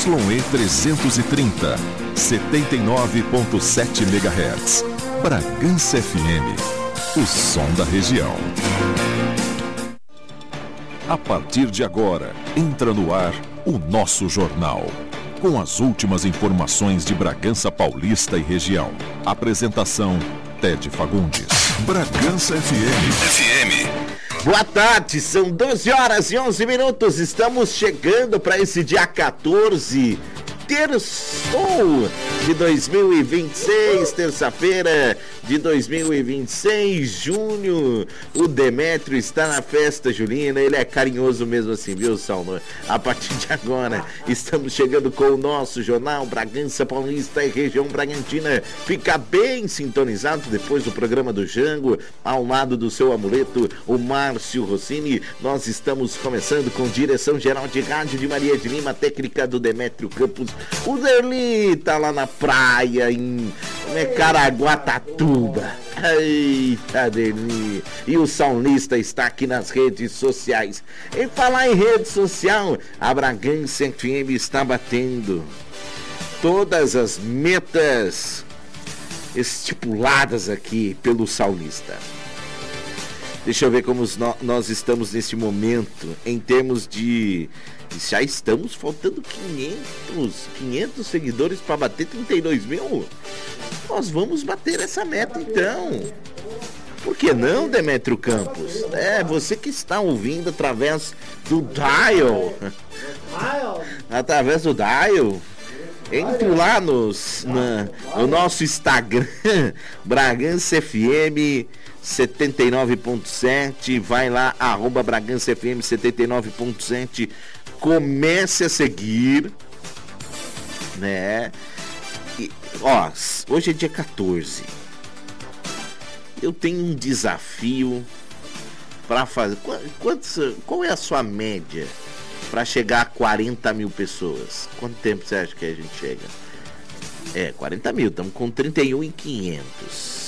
YE 330, 79.7 MHz. Bragança FM, o som da região. A partir de agora, entra no ar o nosso jornal, com as últimas informações de Bragança Paulista e região. Apresentação, Ted Fagundes. Bragança FM. Boa tarde, são 12 horas e 11 minutos. Estamos chegando para esse dia 14, terçou de 2026, terça-feira de 2026, junho. O Demétrio está na festa julina, ele é carinhoso mesmo assim, viu, Salma? A partir de agora, estamos chegando com o nosso jornal Bragança Paulista e região Bragantina. Fica bem sintonizado depois do programa do Jango, ao lado do seu amuleto, o Márcio Rossini. Nós estamos começando com direção geral de rádio de Maria de Lima, técnica do Demétrio Campos. O Derli tá lá na praia em Caraguatatuba. Eita, Derli. E o Saulista está aqui nas redes sociais. Em falar em rede social, a Bragança FM está batendo todas as metas estipuladas aqui pelo Saulista. Deixa eu ver como nós estamos nesse momento em termos de... Já estamos faltando 500 seguidores para bater 32 mil. Nós vamos bater essa meta então. Por que não, Demétrio Campos? É, você que está ouvindo através do dial. Através do dial. Entre lá no nosso Instagram, Bragança FM 79.7, vai lá, @Bragança FM 79.7, comece a seguir, né? E, ó, hoje é dia 14. Eu tenho um desafio para fazer. Qual é a sua média para chegar a 40 mil pessoas? Quanto tempo você acha que a gente chega? 40 mil, estamos com 31.500.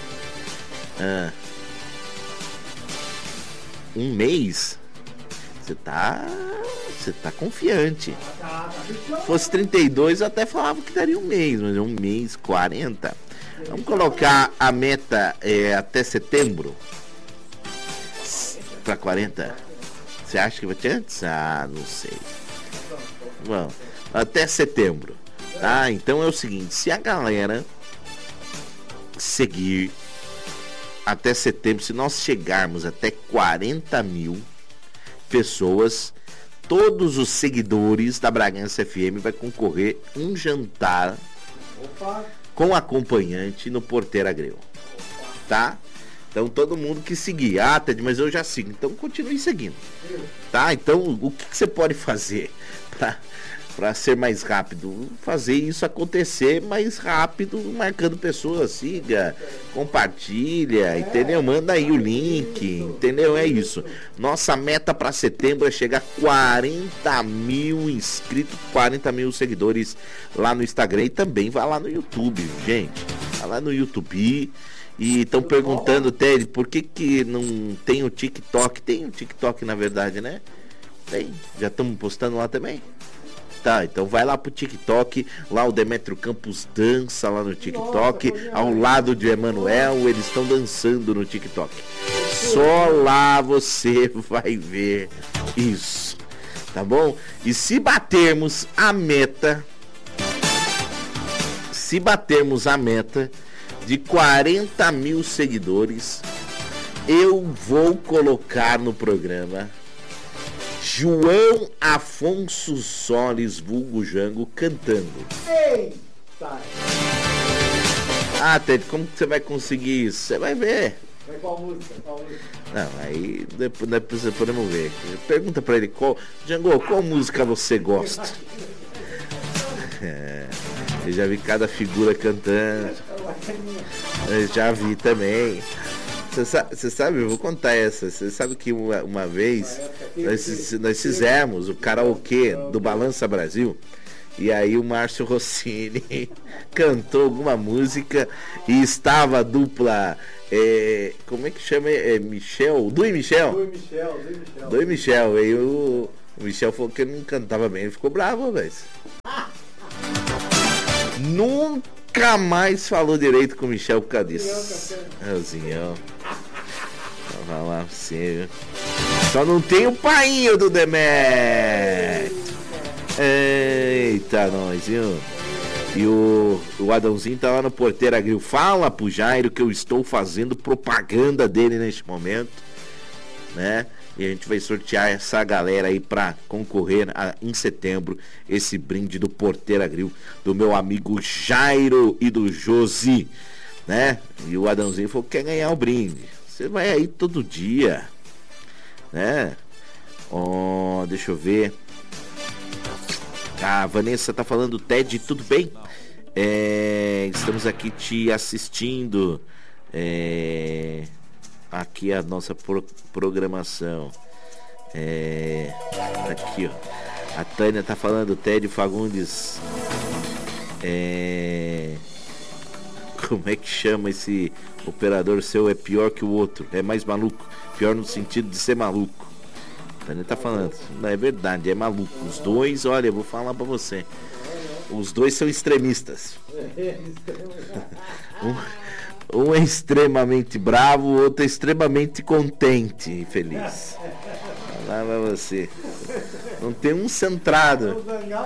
Um mês? Você tá confiante. Se fosse 32, eu até falava que daria um mês, mas um mês, 40. Vamos colocar a meta até setembro para 40. Você acha que vai ter antes? Ah, não sei. Bom, até setembro. Tá? Então é o seguinte, se a galera seguir até setembro, se nós chegarmos até 40 mil pessoas, todos os seguidores da Bragança FM vai concorrer um jantar com acompanhante no Porteira Grill. Tá? Então todo mundo que seguir, Ted, mas eu já sigo, então continue seguindo. Tá? Então o que você pode fazer para ser mais rápido? Fazer isso acontecer mais rápido, marcando pessoas, siga, compartilha, entendeu? Manda aí o link, entendeu? É isso. Nossa meta para setembro é chegar a 40 mil inscritos, 40 mil seguidores lá no Instagram, e também vai lá no YouTube, gente. Vai lá no YouTube. E estão perguntando, Ted, por que não tem o TikTok? Tem o TikTok, na verdade, né? Tem. Já estamos postando lá também? Tá, então vai lá pro TikTok, lá o Demétrio Campos dança lá no TikTok, ao lado de Emanuel, eles estão dançando no TikTok. Só lá você vai ver isso, tá bom? E se batermos a meta de 40 mil seguidores, eu vou colocar no programa João Afonso Solis, vulgo Jango, cantando. Eita! Ah, Ted, como que você vai conseguir isso? Você vai ver. Qual música? Não, aí depois podemos ver. Pergunta pra ele Jango, qual música você gosta? Eu já vi cada figura cantando. Eu já vi também. Você sabe, eu vou contar essa. Você sabe que uma vez nós fizemos o karaokê do Balança Brasil. E aí o Márcio Rossini cantou alguma música e estava a dupla. Como é que chama? Michel? Du e Michel? Du e Michel. Aí o Michel falou que ele não cantava bem. Ele ficou bravo, velho. Nunca mais falou direito com o Michel por causa disso. É o Zinhão. Vou falar pra você, viu? Só não tem o painho do Demetrio. Eita, nós, viu? E o Adãozinho tá lá no Porteira Grill. Fala pro Jairo que eu estou fazendo propaganda dele neste momento, né? E a gente vai sortear essa galera aí pra concorrer em setembro, esse brinde do Porteira Grill, do meu amigo Jairo e do Josi, né? E o Adãozinho falou que quer ganhar o brinde. Você vai aí todo dia, né? Deixa eu ver. A Vanessa tá falando, Ted, tudo bem? Estamos aqui te assistindo. Aqui a nossa programação. Aqui, ó. A Tânia tá falando, Ted Fagundes. Como é que chama esse operador seu? É pior que o outro, é mais maluco. Pior no sentido de ser maluco. A Tânia tá falando, não é verdade, é maluco. Os dois, olha, eu vou falar pra você. Os dois são extremistas. Um é extremamente bravo, o outro é extremamente contente e feliz. Lá vai você. Não tem um centrado.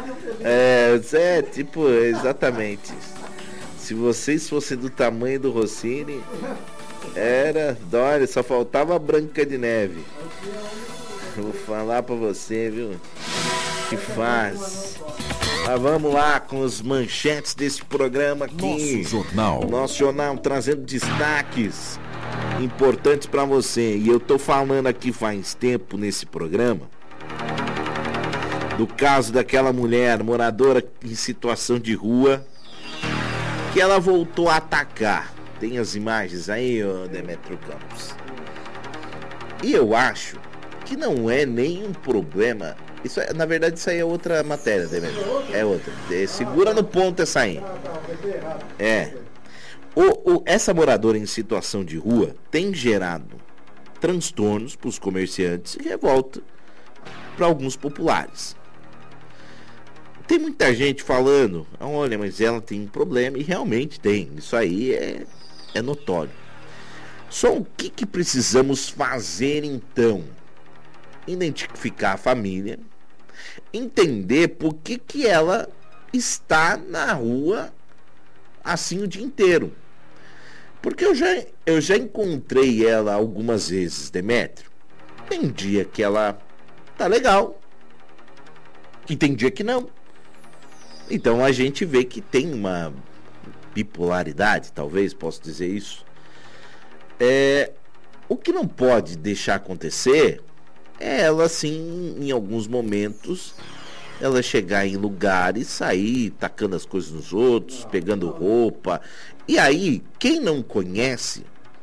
Tipo, exatamente. Se vocês fossem do tamanho do Rossini, olha, só faltava a Branca de Neve. Vou falar pra você, viu? Que faz. Mas vamos lá com as manchetes desse programa aqui. Nosso jornal trazendo destaques importantes pra você. E eu tô falando aqui faz tempo nesse programa do caso daquela mulher moradora em situação de rua que ela voltou a atacar. Tem as imagens aí, ô Demetrio Campos. E eu acho que não é nenhum problema. Isso na verdade, isso aí é outra matéria, Demetrio. É outra. Segura no ponto essa aí. Essa moradora em situação de rua tem gerado transtornos para os comerciantes e revolta para alguns populares. Tem muita gente falando, olha, mas ela tem um problema, e realmente tem. Isso aí é notório. Só o que precisamos fazer então? Identificar a família, entender por que ela está na rua assim o dia inteiro. Porque eu já encontrei ela algumas vezes, Demetrio. Tem dia que ela tá legal e tem dia que não. Então a gente vê que tem uma bipolaridade, talvez, posso dizer isso. O que não pode deixar acontecer é ela, assim, em alguns momentos, ela chegar em lugares, sair tacando as coisas nos outros, pegando roupa. E aí, quem não conhece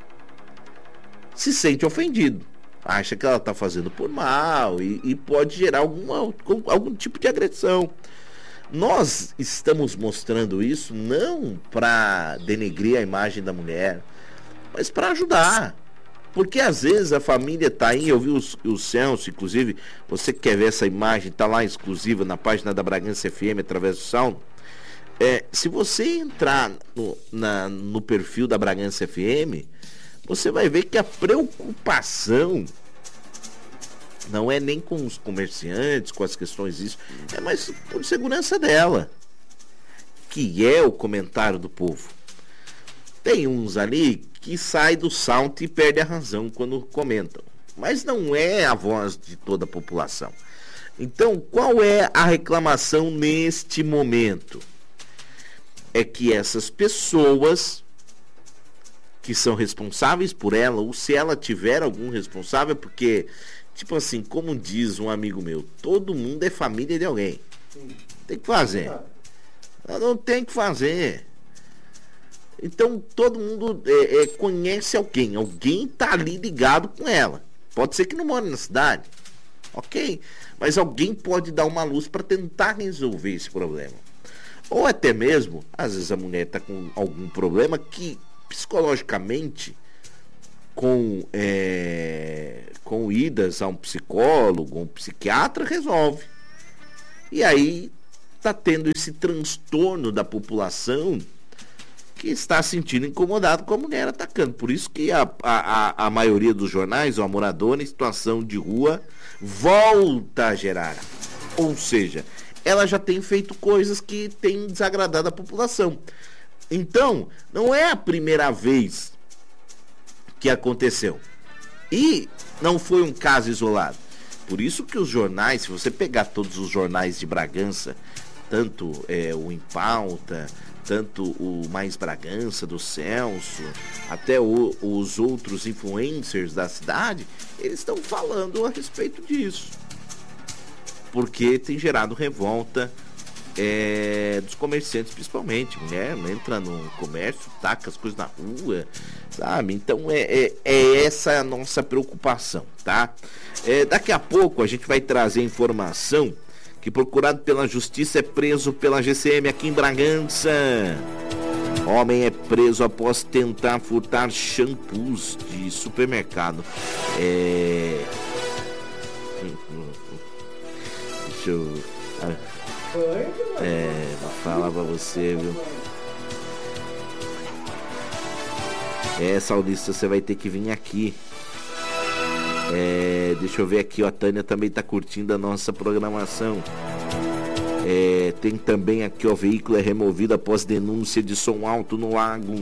se sente ofendido. Acha que ela está fazendo por mal e pode gerar algum tipo de agressão. Nós estamos mostrando isso não para denegrir a imagem da mulher, mas para ajudar. Porque às vezes a família tá aí, eu vi o Celso, inclusive, você que quer ver essa imagem, tá lá exclusiva na página da Bragança FM através do Sound. Se você entrar no perfil da Bragança FM, você vai ver que a preocupação não é nem com os comerciantes, com as questões disso, é mais por segurança dela, que é o comentário do povo. Tem uns ali que sai do salto e perde a razão quando comentam, mas não é a voz de toda a população. Então, qual é a reclamação neste momento? É que essas pessoas que são responsáveis por ela, ou se ela tiver algum responsável, porque, tipo assim, como diz um amigo meu, todo mundo é família de alguém. Tem que fazer. Não tem que fazer. Então todo mundo conhece alguém. Alguém tá ali ligado com ela. Pode ser que não mora na cidade, ok? Mas alguém pode dar uma luz para tentar resolver esse problema. Ou até mesmo, às vezes a mulher tá com algum problema que psicologicamente, com idas a um psicólogo, um psiquiatra, resolve. E aí está tendo esse transtorno da população que está se sentindo incomodado com a mulher atacando. Por isso que a maioria dos jornais, o morador em situação de rua volta a gerar. Ou seja, ela já tem feito coisas que têm desagradado a população. Então, não é a primeira vez que aconteceu. E não foi um caso isolado. Por isso que os jornais, se você pegar todos os jornais de Bragança, tanto o Em Pauta, tanto o Mais Bragança, do Celso, até os outros influencers da cidade, eles estão falando a respeito disso. Porque tem gerado revolta dos comerciantes, principalmente. Mulher entra no comércio, taca as coisas na rua, sabe? Então é essa a nossa preocupação, tá? Daqui a pouco a gente vai trazer informação que procurado pela justiça é preso pela GCM aqui em Bragança. Homem é preso após tentar furtar shampoos de supermercado. Deixa eu vou falar pra você, viu? Saulista, você vai ter que vir aqui. Deixa eu ver aqui, ó, a Tânia também tá curtindo a nossa programação. Tem também aqui, ó, veículo é removido após denúncia de som alto no lago.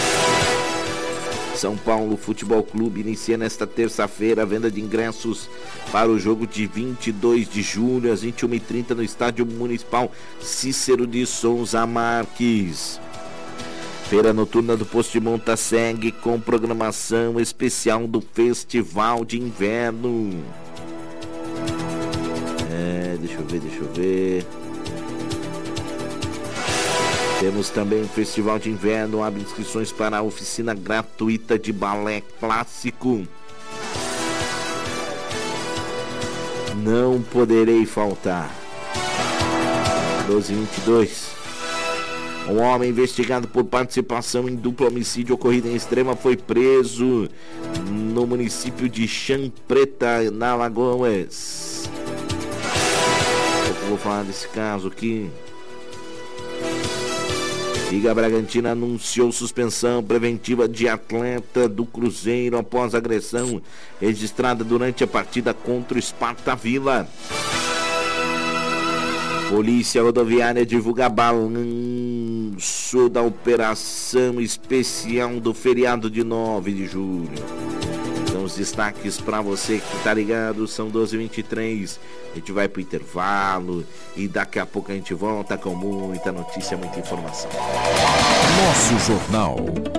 São Paulo Futebol Clube inicia nesta terça-feira a venda de ingressos para o jogo de 22 de julho às 21h30 no Estádio Municipal Cícero de Souza Marques. Feira Noturna do Posto de Monta segue com programação especial do Festival de Inverno. Deixa eu ver. Temos também o Festival de Inverno, abre inscrições para a oficina gratuita de balé clássico. Não poderei faltar. 12h22. Um homem investigado por participação em duplo homicídio ocorrido em Extrema foi preso no município de Champreta, na Alagoas. Eu vou falar desse caso aqui. Liga Bragantina anunciou suspensão preventiva de atleta do Cruzeiro após agressão registrada durante a partida contra o Sparta Vila. Polícia Rodoviária divulga balanço da operação especial do feriado de 9 de julho. Então os destaques para você que tá ligado são 12h23. A gente vai pro intervalo e daqui a pouco a gente volta com muita notícia, muita informação. Nosso Jornal.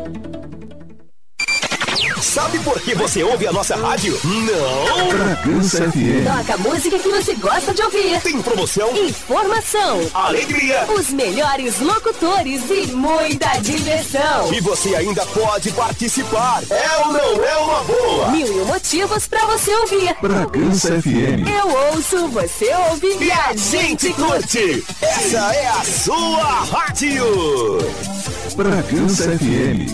Sabe por que você ouve a nossa rádio? Não! Bragança FM. Toca a música que você gosta de ouvir. Tem promoção, Informação, alegria, os melhores locutores e muita diversão. e você ainda pode participar. É ou não é uma boa? 1001 motivos pra você ouvir. Bragança FM. Eu ouço, você ouve E a gente curte! Essa é a sua rádio! Bragança FM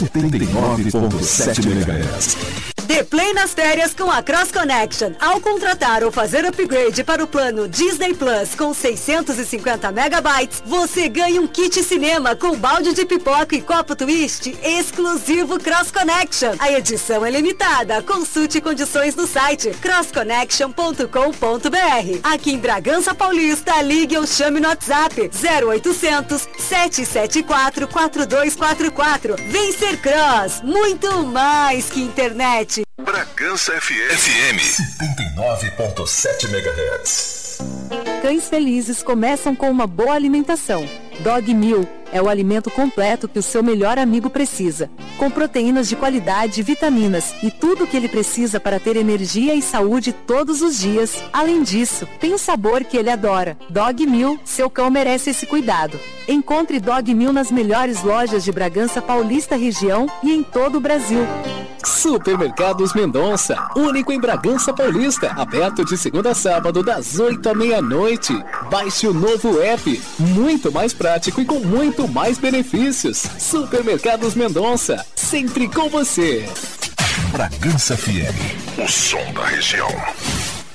79.7 MHz. Dê play nas férias com a Cross Connection. Ao contratar ou fazer upgrade para o plano Disney Plus com 650 megabytes, você ganha um kit cinema com balde de pipoca e copo twist exclusivo Cross Connection. A edição é limitada. Consulte condições no site crossconnection.com.br. Aqui em Bragança Paulista, ligue ou chame no WhatsApp 0800 774 4244. Vem ser Cross, muito mais que internet. Bragança FM 79.7 MHz. Cães felizes começam com uma boa alimentação. Dog Meal é o alimento completo que o seu melhor amigo precisa, com proteínas de qualidade, vitaminas e tudo o que ele precisa para ter energia e saúde todos os dias. Além disso, tem o sabor que ele adora. Dog Meal, seu cão merece esse cuidado. Encontre Dog Meal nas melhores lojas de Bragança Paulista região e em todo o Brasil. Supermercados Mendonça, único em Bragança Paulista, aberto de segunda a sábado das 8 à meia-noite. Baixe o novo app, muito mais prático e com muito mais benefícios. Supermercados Mendonça, sempre com você. Bragança FM, o som da região.